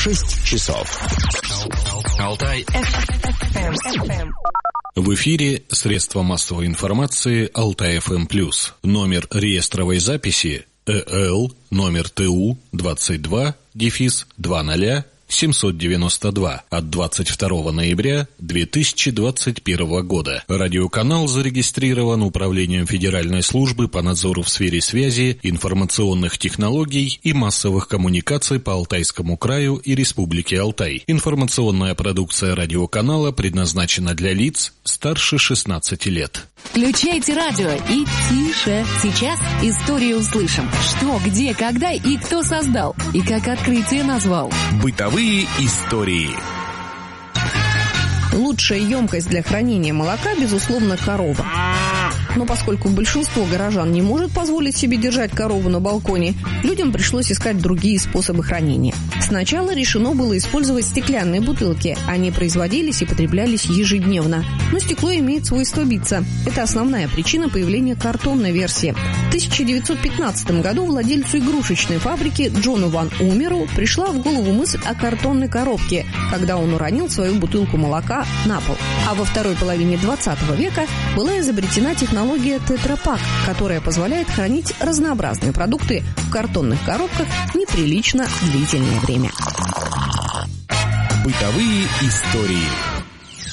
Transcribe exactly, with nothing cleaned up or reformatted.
шесть часов. Алтай эф эм. В эфире средства массовой информации Алтай эф эм плюс. Номер реестровой записи э эл номер тэ у двадцать два дефис двадцать семьсот девяносто два от двадцать второго ноября две тысячи двадцать первого года. Радиоканал зарегистрирован Управлением Федеральной службы по надзору в сфере связи, информационных технологий и массовых коммуникаций по Алтайскому краю и Республике Алтай. Информационная продукция радиоканала предназначена для лиц старше шестнадцати лет. Включайте радио и тише. Сейчас историю услышим. Что, где, когда и кто создал. И как открытие назвал. Бытовые истории. Лучшая емкость для хранения молока, безусловно, корова. Но поскольку большинство горожан не может позволить себе держать корову на балконе, людям пришлось искать другие способы хранения. Сначала решено было использовать стеклянные бутылки. Они производились и потреблялись ежедневно. Но стекло имеет свойство биться. Это основная причина появления картонной версии. В тысяча девятьсот пятнадцатом году владельцу игрушечной фабрики Джону Ван Умеру пришла в голову мысль о картонной коробке, когда он уронил свою бутылку молока на пол. А во второй половине двадцатого века была изобретена технология тетрапак, которая позволяет хранить разнообразные продукты в картонных коробках неприлично длительное время. Бытовые истории.